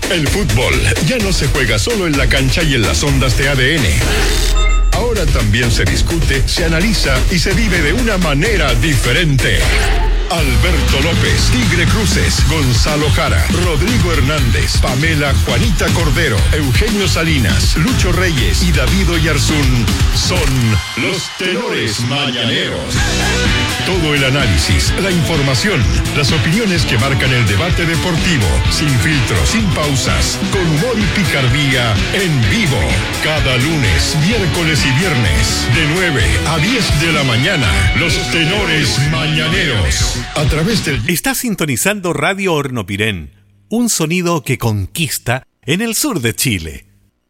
El fútbol ya no se juega solo en la cancha y en las ondas de ADN. Ahora también se discute, se analiza y se vive de una manera diferente. Alberto López, Tigre Cruces, Gonzalo Jara, Rodrigo Hernández, Pamela Juanita Cordero, Eugenio Salinas, Lucho Reyes y David Oyarzún son los tenores mañaneros. Todo el análisis, la información, las opiniones que marcan el debate deportivo, sin filtros, sin pausas, con humor y picardía, en vivo. Cada lunes, miércoles y viernes, de 9 a 10 de la mañana, los tenores mañaneros. A través del... Está sintonizando Radio Hornopirén, un sonido que conquista en el sur de Chile.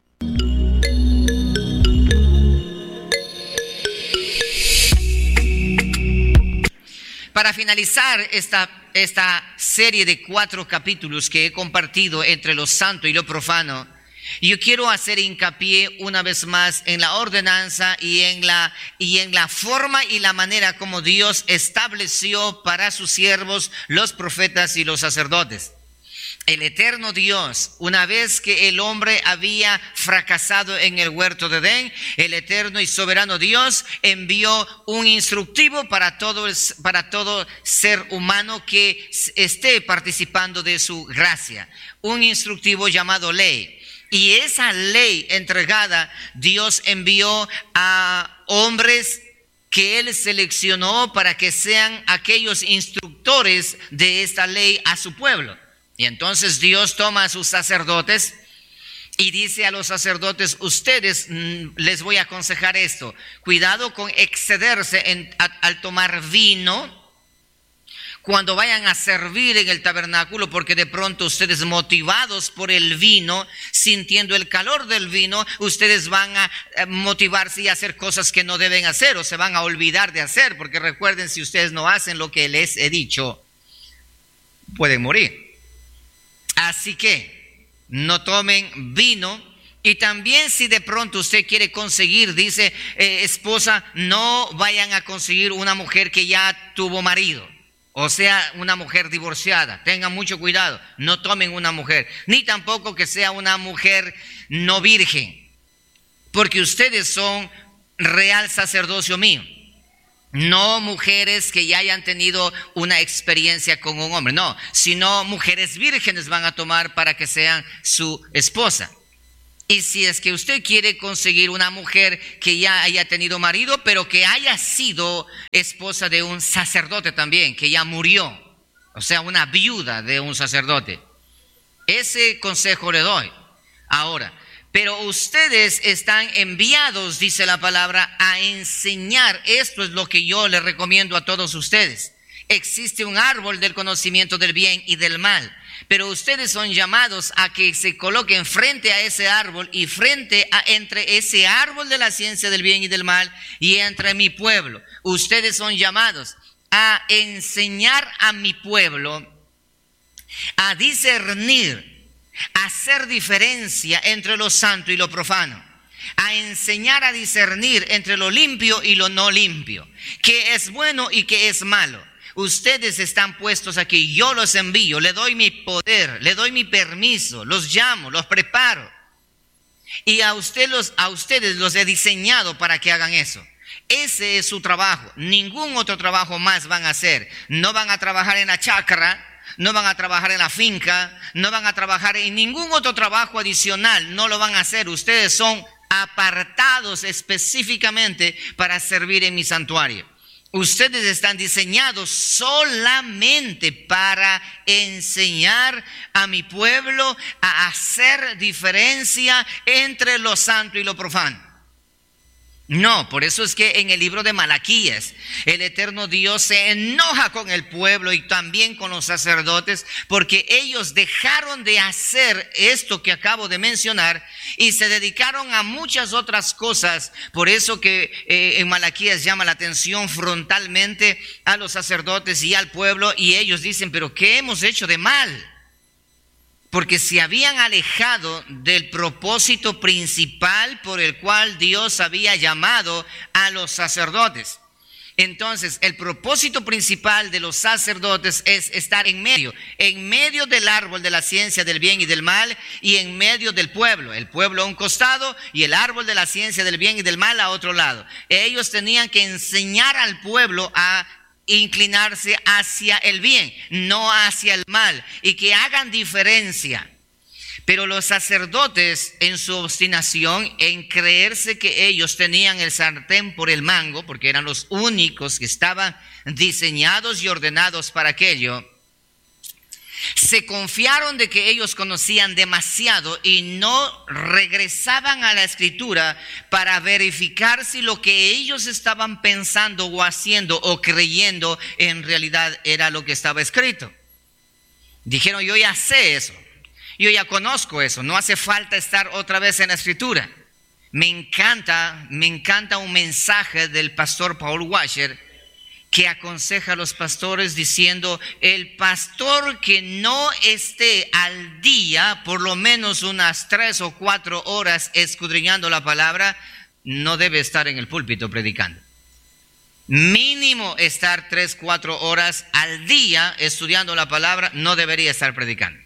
Para finalizar esta serie de 4 capítulos que he compartido entre lo santo y lo profano, yo quiero hacer hincapié una vez más en la ordenanza y en la forma y la manera como Dios estableció para sus siervos, los profetas y los sacerdotes. El eterno Dios, una vez que el hombre había fracasado en el huerto de Edén, el eterno y soberano Dios envió un instructivo para todo ser humano que esté participando de su gracia, un instructivo llamado ley. Y esa ley entregada, Dios envió a hombres que Él seleccionó para que sean aquellos instructores de esta ley a su pueblo. Y entonces Dios toma a sus sacerdotes y dice a los sacerdotes: ustedes les voy a aconsejar esto, cuidado con excederse al tomar vino cuando vayan a servir en el tabernáculo, porque de pronto ustedes, motivados por el vino, sintiendo el calor del vino, ustedes van a motivarse y hacer cosas que no deben hacer o se van a olvidar de hacer, porque recuerden, si ustedes no hacen lo que les he dicho, pueden morir. Así que no tomen vino. Y también, si de pronto usted quiere conseguir, dice esposa, no vayan a conseguir una mujer que ya tuvo marido, o sea, una mujer divorciada. Tengan mucho cuidado, no tomen una mujer, ni tampoco que sea una mujer no virgen, porque ustedes son real sacerdocio mío. No mujeres que ya hayan tenido una experiencia con un hombre, no, sino mujeres vírgenes van a tomar para que sean su esposa. Y si es que usted quiere conseguir una mujer que ya haya tenido marido, pero que haya sido esposa de un sacerdote también, que ya murió, o sea, una viuda de un sacerdote, ese consejo le doy. Ahora, pero ustedes están enviados, dice la palabra, a enseñar. Esto es lo que yo les recomiendo a todos ustedes. Existe un árbol del conocimiento del bien y del mal, pero ustedes son llamados a que se coloquen frente a ese árbol y entre ese árbol de la ciencia del bien y del mal y entre mi pueblo. Ustedes son llamados a enseñar a mi pueblo a discernir, a hacer diferencia entre lo santo y lo profano, a enseñar a discernir entre lo limpio y lo no limpio, qué es bueno y qué es malo. Ustedes están puestos aquí, yo los envío, le doy mi poder, le doy mi permiso, los llamo, los preparo. Y a ustedes los he diseñado para que hagan eso. Ese es su trabajo, ningún otro trabajo más van a hacer. No van a trabajar en la chacra, no van a trabajar en la finca, no van a trabajar en ningún otro trabajo adicional, no lo van a hacer. Ustedes son apartados específicamente para servir en mi santuario. Ustedes están diseñados solamente para enseñar a mi pueblo a hacer diferencia entre lo santo y lo profano. No, por eso es que en el libro de Malaquías, el eterno Dios se enoja con el pueblo y también con los sacerdotes, porque ellos dejaron de hacer esto que acabo de mencionar y se dedicaron a muchas otras cosas. Por eso que en Malaquías llama la atención frontalmente a los sacerdotes y al pueblo, y ellos dicen: ¿pero qué hemos hecho de mal? Porque se habían alejado del propósito principal por el cual Dios había llamado a los sacerdotes. Entonces, el propósito principal de los sacerdotes es estar en medio del árbol de la ciencia del bien y del mal, y en medio del pueblo. El pueblo a un costado y el árbol de la ciencia del bien y del mal a otro lado. Ellos tenían que enseñar al pueblo a inclinarse hacia el bien, no hacia el mal, y que hagan diferencia. Pero los sacerdotes, en su obstinación, en creerse que ellos tenían el sartén por el mango, porque eran los únicos que estaban diseñados y ordenados para aquello, se confiaron de que ellos conocían demasiado y no regresaban a la Escritura para verificar si lo que ellos estaban pensando o haciendo o creyendo en realidad era lo que estaba escrito. Dijeron, yo ya sé eso. Yo ya conozco eso, no hace falta estar otra vez en la Escritura. Me encanta un mensaje del pastor Paul Washer que aconseja a los pastores diciendo: el pastor que no esté al día por lo menos unas 3 o 4 horas escudriñando la palabra, no debe estar en el púlpito predicando. Mínimo estar 3 o 4 horas al día estudiando la palabra, no debería estar predicando.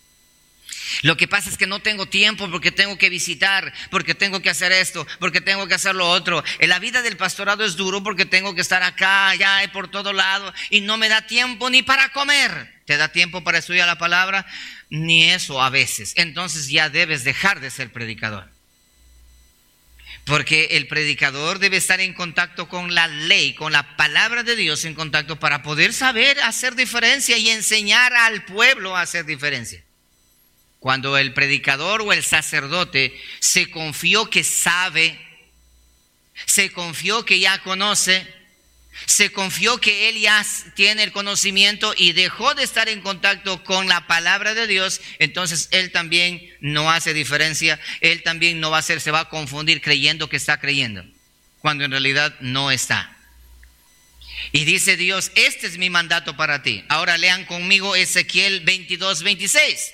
Lo que pasa es que no tengo tiempo porque tengo que visitar, porque tengo que hacer esto, porque tengo que hacer lo otro. En la vida del pastorado es duro porque tengo que estar acá, allá y por todo lado, y no me da tiempo ni para comer. ¿Te da tiempo para estudiar la palabra? Ni eso a veces. Entonces ya debes dejar de ser predicador. Porque el predicador debe estar en contacto con la ley, con la palabra de Dios en contacto, para poder saber hacer diferencia y enseñar al pueblo a hacer diferencia. Cuando el predicador o el sacerdote se confió que sabe, se confió que ya conoce, se confió que él ya tiene el conocimiento y dejó de estar en contacto con la palabra de Dios, entonces él también no hace diferencia, él también no va a hacer, se va a confundir creyendo que está creyendo, cuando en realidad no está. Y dice Dios: este es mi mandato para ti. Ahora lean conmigo Ezequiel 22:26.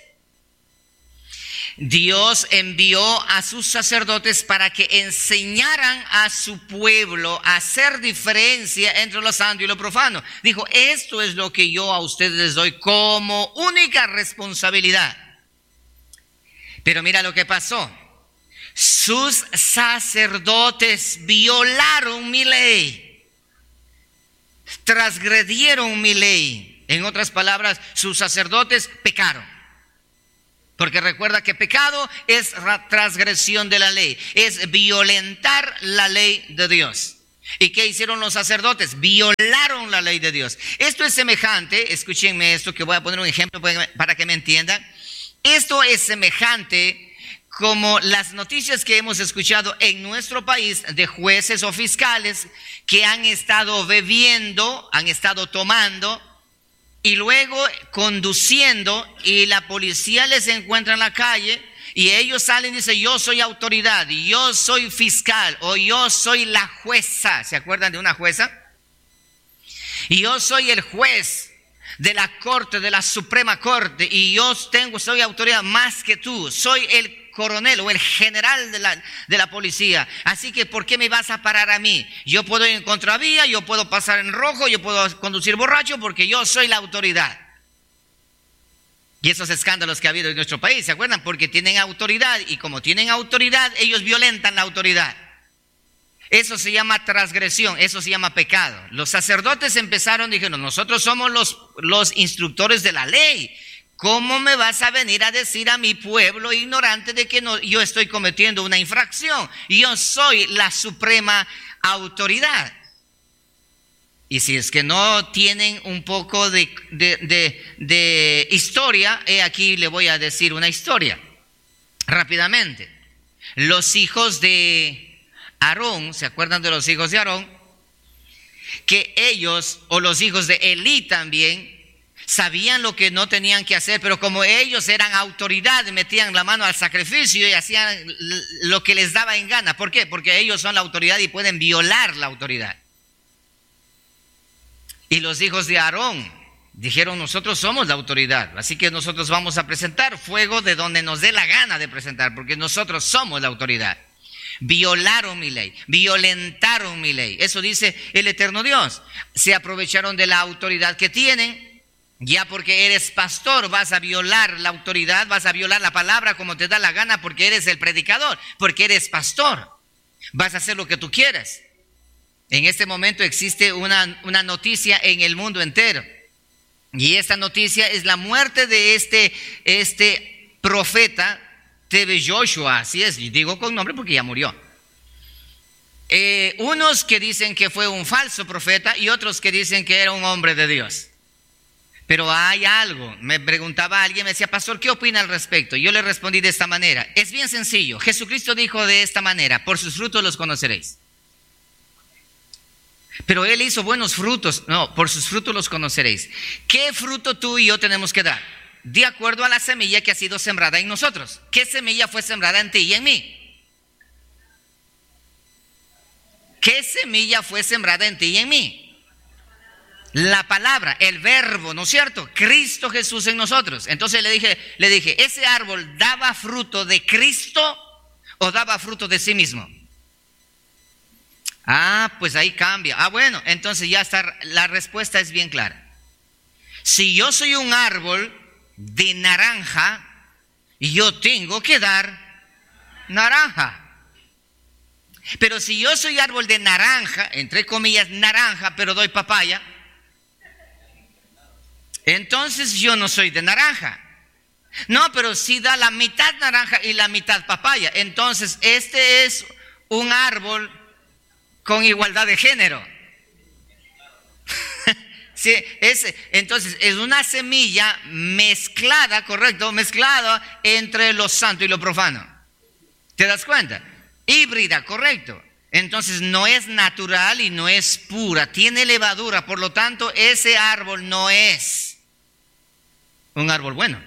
Dios envió a sus sacerdotes para que enseñaran a su pueblo a hacer diferencia entre lo santo y lo profano. Dijo: esto es lo que yo a ustedes les doy como única responsabilidad. Pero mira lo que pasó. Sus sacerdotes violaron mi ley, transgredieron mi ley. En otras palabras, sus sacerdotes pecaron. Porque recuerda que pecado es transgresión de la ley, es violentar la ley de Dios. ¿Y qué hicieron los sacerdotes? Violaron la ley de Dios. Esto es semejante, escúchenme esto, que voy a poner un ejemplo para que me entiendan. Esto es semejante como las noticias que hemos escuchado en nuestro país de jueces o fiscales que han estado bebiendo, han estado tomando, y luego conduciendo, y la policía les encuentra en la calle y ellos salen y dicen: yo soy autoridad, yo soy fiscal, o yo soy la jueza. ¿Se acuerdan de una jueza? Y yo soy el juez de la corte, de la Suprema Corte, y soy autoridad más que tú, soy el coronel o el general de la policía, así que ¿por qué me vas a parar a mí? Yo puedo ir en contravía, yo puedo pasar en rojo, yo puedo conducir borracho porque yo soy la autoridad. Y esos escándalos que ha habido en nuestro país, ¿se acuerdan? Porque tienen autoridad, y como tienen autoridad, ellos violentan la autoridad. Eso se llama transgresión, eso se llama pecado. Los sacerdotes dijeron: nosotros somos los instructores de la ley. ¿Cómo me vas a venir a decir a mi pueblo ignorante de que yo estoy cometiendo una infracción? Yo soy la suprema autoridad. Y si es que no tienen un poco de historia, aquí le voy a decir una historia rápidamente. Los hijos de Aarón, ¿se acuerdan de los hijos de Aarón? Que ellos, o los hijos de Elí también, sabían lo que no tenían que hacer, pero como ellos eran autoridad, metían la mano al sacrificio y hacían lo que les daba en gana. ¿Por qué? Porque ellos son la autoridad y pueden violar la autoridad. Y los hijos de Aarón dijeron: nosotros somos la autoridad, así que nosotros vamos a presentar fuego de donde nos dé la gana de presentar, porque nosotros somos la autoridad. Violaron mi ley, violentaron mi ley. Eso dice el eterno Dios. Se aprovecharon de la autoridad que tienen. Ya porque eres pastor vas a violar la autoridad, vas a violar la palabra como te da la gana porque eres el predicador, porque eres pastor. Vas a hacer lo que tú quieras. En este momento existe una noticia en el mundo entero. Y esta noticia es la muerte de este profeta TV Joshua. Así es, digo con nombre porque ya murió. Unos que dicen que fue un falso profeta y otros que dicen que era un hombre de Dios. Pero hay algo, me preguntaba alguien, me decía, pastor, ¿qué opina al respecto? Yo le respondí de esta manera, es bien sencillo, Jesucristo dijo de esta manera, por sus frutos los conoceréis. Pero Él hizo buenos frutos, no, por sus frutos los conoceréis. ¿Qué fruto tú y yo tenemos que dar? De acuerdo a la semilla que ha sido sembrada en nosotros. ¿Qué semilla fue sembrada en ti y en mí? ¿Qué semilla fue sembrada en ti y en mí? La palabra, el verbo, ¿no es cierto? Cristo Jesús en nosotros. Entonces le dije, ¿ese árbol daba fruto de Cristo o daba fruto de sí mismo? Ah, pues ahí cambia. Bueno, entonces ya está, la respuesta es bien clara. Si yo soy un árbol de naranja, yo tengo que dar naranja. Pero si yo soy árbol de naranja, entre comillas naranja, pero doy papaya, entonces yo no soy de naranja. No, pero si da la mitad naranja y la mitad papaya, entonces este es un árbol con igualdad de género. Sí, entonces es una semilla mezclada, correcto, mezclada entre lo santo y lo profano. ¿Te das cuenta? Híbrida, correcto. Entonces no es natural y no es pura, tiene levadura, por lo tanto ese árbol no es un árbol bueno.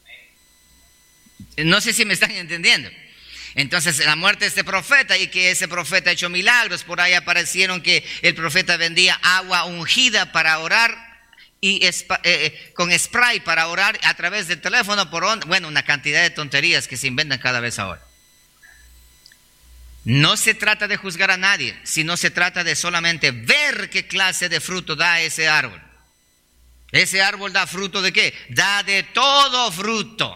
No sé si me están entendiendo. Entonces la muerte de este profeta y que ese profeta ha hecho milagros, por ahí aparecieron que el profeta vendía agua ungida para orar y con spray para orar a través del teléfono bueno, una cantidad de tonterías que se inventan cada vez ahora. No se trata de juzgar a nadie, sino se trata de solamente ver qué clase de fruto da ese árbol. ¿Ese árbol da fruto de qué? Da de todo fruto.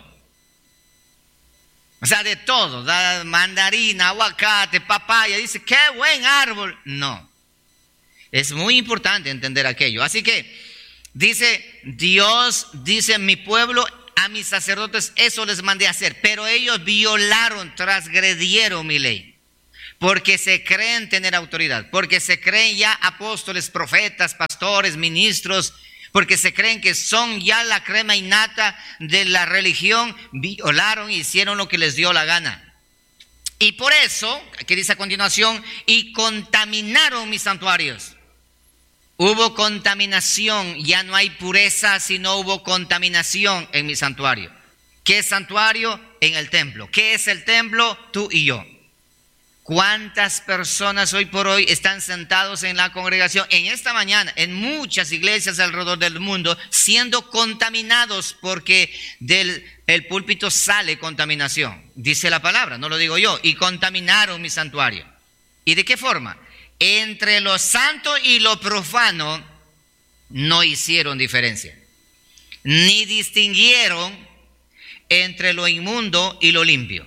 O sea, de todo. Da mandarina, aguacate, papaya. Dice, qué buen árbol. No. Es muy importante entender aquello. Así que dice Dios, dice mi pueblo, a mis sacerdotes eso les mandé a hacer. Pero ellos violaron, transgredieron mi ley. Porque se creen tener autoridad, porque se creen ya apóstoles, profetas, pastores, ministros, porque se creen que son ya la crema innata de la religión, violaron y hicieron lo que les dio la gana. Y por eso, que dice a continuación, y contaminaron mis santuarios. Hubo contaminación, ya no hay pureza, sino hubo contaminación en mi santuario. ¿Qué es santuario? En el templo. ¿Qué es el templo? Tú y yo. ¿Cuántas personas hoy por hoy están sentados en la congregación en esta mañana, en muchas iglesias alrededor del mundo, siendo contaminados porque del púlpito sale contaminación? Dice la palabra, no lo digo yo. Y contaminaron mi santuario. ¿Y de qué forma? Entre lo santo y lo profano no hicieron diferencia, ni distinguieron entre lo inmundo y lo limpio.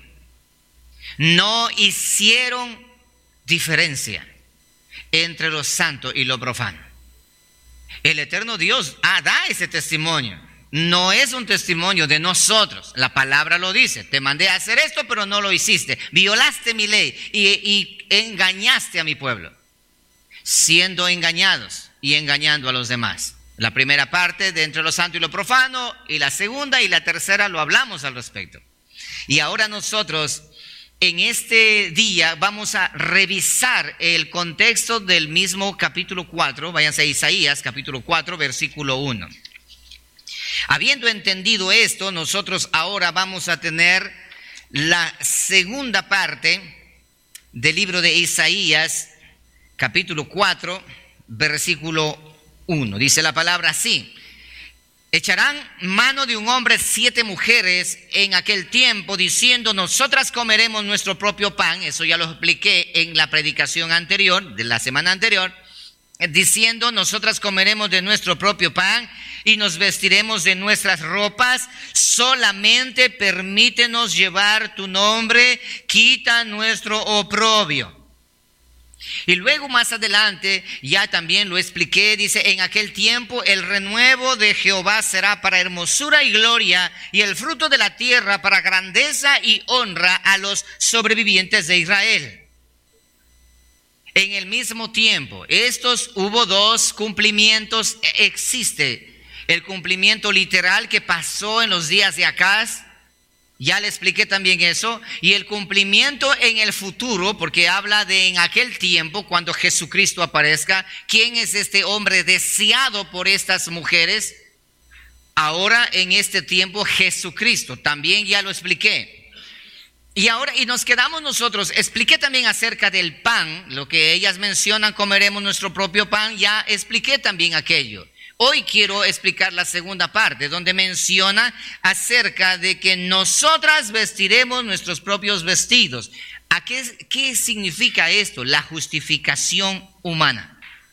No hicieron diferencia entre lo santo y lo profano. El eterno Dios da ese testimonio. No es un testimonio de nosotros. La palabra lo dice. Te mandé a hacer esto, pero no lo hiciste. Violaste mi ley y engañaste a mi pueblo, siendo engañados y engañando a los demás. La primera parte de entre lo santo y lo profano, y la segunda y la tercera lo hablamos al respecto. Y ahora nosotros en este día vamos a revisar el contexto del mismo capítulo 4, váyanse a Isaías capítulo 4, versículo 1. Habiendo entendido esto, nosotros ahora vamos a tener la segunda parte del libro de Isaías capítulo 4, versículo 1. Dice la palabra así: Echarán mano de un hombre 7 mujeres en aquel tiempo, diciendo, nosotras comeremos nuestro propio pan. Eso ya lo expliqué en la predicación anterior, de la semana anterior. Diciendo, nosotras comeremos de nuestro propio pan y nos vestiremos de nuestras ropas. Solamente permítenos llevar tu nombre, quita nuestro oprobio. Y luego más adelante, ya también lo expliqué, dice, en aquel tiempo el renuevo de Jehová será para hermosura y gloria, y el fruto de la tierra para grandeza y honra a los sobrevivientes de Israel. En el mismo tiempo, hubo 2 cumplimientos. Existe el cumplimiento literal que pasó en los días de Acaz. Ya le expliqué también eso. Y el cumplimiento en el futuro, porque habla de en aquel tiempo, cuando Jesucristo aparezca. ¿Quién es este hombre deseado por estas mujeres? Ahora en este tiempo, Jesucristo. También ya lo expliqué. Y nos quedamos nosotros. Expliqué también acerca del pan. Lo que ellas mencionan, comeremos nuestro propio pan. Ya expliqué también aquello. Hoy quiero explicar la segunda parte, donde menciona acerca de que nosotras vestiremos nuestros propios vestidos. ¿Qué significa esto? La justificación humana.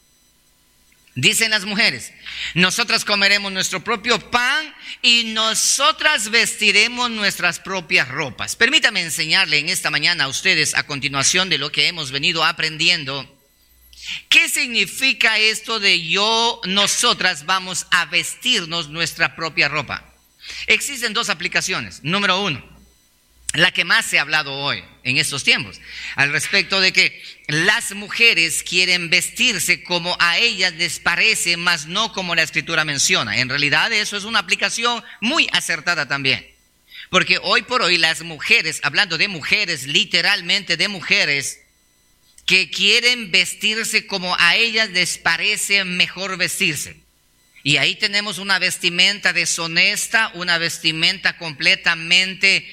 Dicen las mujeres, nosotras comeremos nuestro propio pan y nosotras vestiremos nuestras propias ropas. Permítame enseñarle en esta mañana a ustedes, a continuación de lo que hemos venido aprendiendo, ¿qué significa esto de nosotras vamos a vestirnos nuestra propia ropa? Existen 2 aplicaciones. Número 1, la que más se ha hablado hoy en estos tiempos, al respecto de que las mujeres quieren vestirse como a ellas les parece, mas no como la Escritura menciona. En realidad eso es una aplicación muy acertada también, porque hoy por hoy las mujeres, hablando de mujeres, literalmente de mujeres, que quieren vestirse como a ellas les parece mejor vestirse. Y ahí tenemos una vestimenta deshonesta, una vestimenta completamente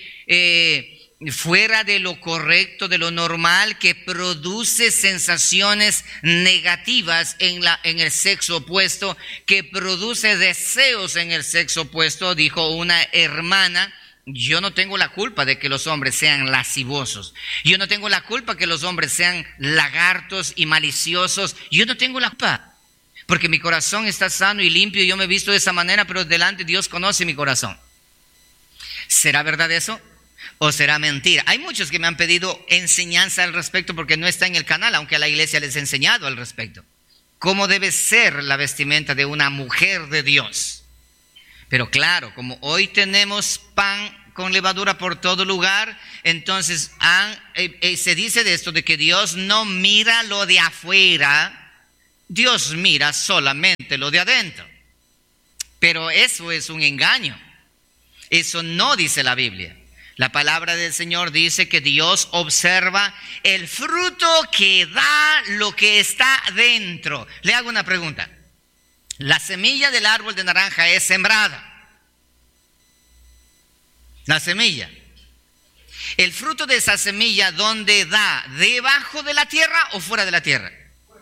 fuera de lo correcto, de lo normal, que produce sensaciones negativas en el sexo opuesto, que produce deseos en el sexo opuesto. Dijo una hermana, yo no tengo la culpa de que los hombres sean lascivosos. Yo no tengo la culpa que los hombres sean lagartos y maliciosos. Yo no tengo la culpa, porque mi corazón está sano y limpio y yo me he visto de esa manera, pero delante Dios conoce mi corazón. ¿Será verdad eso? ¿O será mentira? Hay muchos que me han pedido enseñanza al respecto porque no está en el canal, aunque a la iglesia les he enseñado al respecto. ¿Cómo debe ser la vestimenta de una mujer de Dios? Pero claro, como hoy tenemos pan con levadura por todo lugar, entonces se dice de esto, de que Dios no mira lo de afuera, Dios mira solamente lo de adentro. Pero eso es un engaño. Eso no dice la Biblia. La palabra del Señor dice que Dios observa el fruto que da lo que está dentro. Le hago una pregunta. La semilla del árbol de naranja es sembrada. La semilla. El fruto de esa semilla, ¿dónde da? ¿Debajo de la tierra o fuera de la tierra?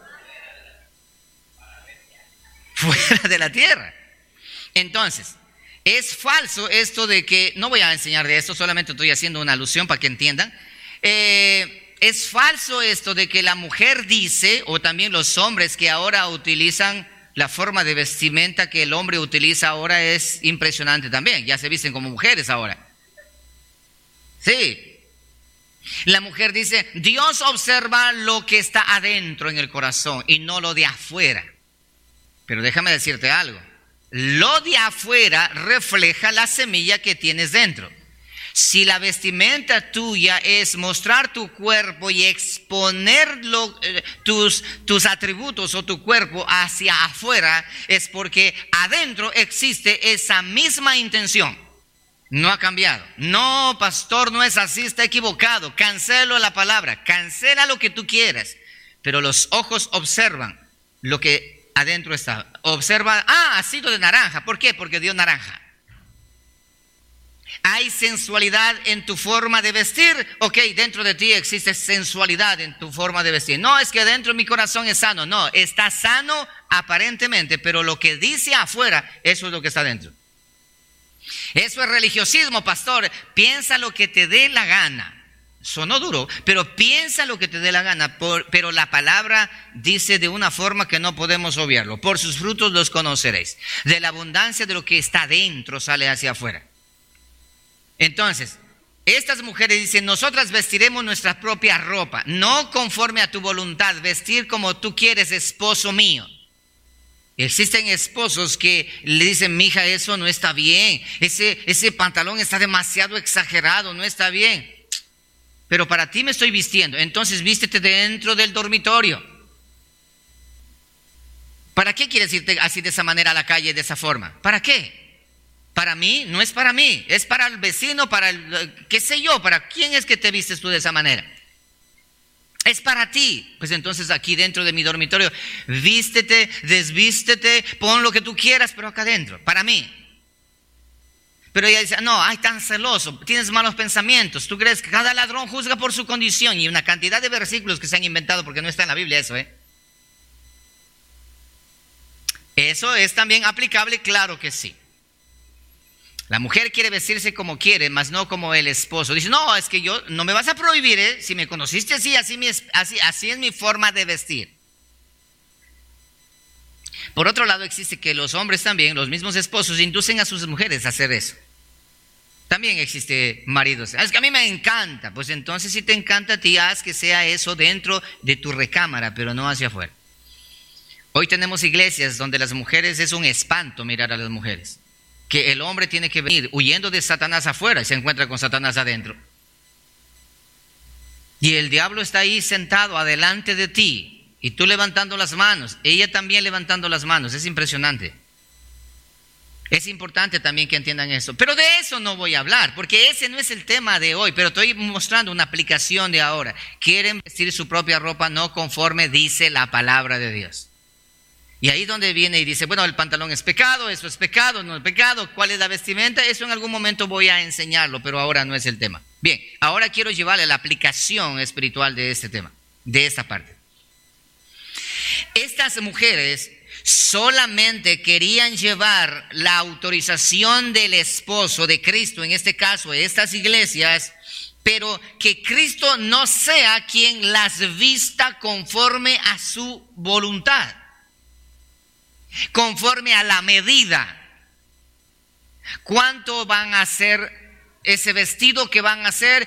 Fuera de la tierra. Entonces, es falso esto de que, no voy a enseñar de esto, solamente estoy haciendo una alusión para que entiendan. Es falso esto de que la mujer dice, o también los hombres que ahora utilizan la forma de vestimenta que el hombre utiliza ahora es impresionante también. Ya se visten como mujeres ahora. Sí. La mujer dice, Dios observa lo que está adentro en el corazón y no lo de afuera. Pero déjame decirte algo. Lo de afuera refleja la semilla que tienes dentro. Si la vestimenta tuya es mostrar tu cuerpo y exponer tus atributos o tu cuerpo hacia afuera, es porque adentro existe esa misma intención. No ha cambiado. No, pastor, no es así, está equivocado. Cancelo la palabra, cancela lo que tú quieras. Pero los ojos observan lo que adentro está. Observa, ha sido de naranja. ¿Por qué? Porque dio naranja. ¿Hay sensualidad en tu forma de vestir? Ok, dentro de ti existe sensualidad en tu forma de vestir. No, es que dentro de mi corazón es sano. No, está sano aparentemente, pero lo que dice afuera, eso es lo que está dentro. Eso es religiosismo, pastor. Piensa lo que te dé la gana. Sonó duro, pero piensa lo que te dé la gana. Pero la palabra dice de una forma que no podemos obviarlo. Por sus frutos los conoceréis. De la abundancia de lo que está dentro sale hacia afuera. Entonces, estas mujeres dicen, nosotras vestiremos nuestra propia ropa, no conforme a tu voluntad, vestir como tú quieres, esposo mío. Existen esposos que le dicen, mija, eso no está bien, ese pantalón está demasiado exagerado, no está bien. Pero para ti me estoy vistiendo, entonces vístete dentro del dormitorio. ¿Para qué quieres irte así de esa manera a la calle, de esa forma? ¿Para qué? Para mí, no es para mí, es para el vecino, para el, qué sé yo, ¿para quién es que te vistes tú de esa manera? Es para ti. Pues entonces aquí dentro de mi dormitorio, vístete, desvístete, pon lo que tú quieras, pero acá adentro, para mí. Pero ella dice, no, ay, tan celoso, tienes malos pensamientos, tú crees que cada ladrón juzga por su condición, y una cantidad de versículos que se han inventado porque no está en la Biblia eso, Eso es también aplicable, claro que sí. La mujer quiere vestirse como quiere, mas no como el esposo. Dice, no, es que yo, no me vas a prohibir, si me conociste así es mi forma de vestir. Por otro lado, existe que los hombres también, los mismos esposos, inducen a sus mujeres a hacer eso. También existe maridos. Es que a mí me encanta. Pues entonces si te encanta a ti, haz que sea eso dentro de tu recámara, pero no hacia afuera. Hoy tenemos iglesias donde las mujeres es un espanto mirar a las mujeres. Que el hombre tiene que venir huyendo de Satanás afuera y se encuentra con Satanás adentro. Y el diablo está ahí sentado adelante de ti y tú levantando las manos, ella también levantando las manos. Es impresionante. Es importante también que entiendan eso. Pero de eso no voy a hablar, porque ese no es el tema de hoy, pero estoy mostrando una aplicación de ahora. Quieren vestir su propia ropa no conforme dice la palabra de Dios. Y ahí donde viene y dice, bueno, el pantalón es pecado, eso es pecado, no es pecado, ¿cuál es la vestimenta? Eso en algún momento voy a enseñarlo, pero ahora no es el tema. Bien, ahora quiero llevarle la aplicación espiritual de este tema, de esta parte. Estas mujeres solamente querían llevar la autorización del esposo de Cristo, en este caso estas iglesias, pero que Cristo no sea quien las vista conforme a su voluntad. Conforme a la medida. ¿Cuánto van a hacer ese vestido que van a hacer?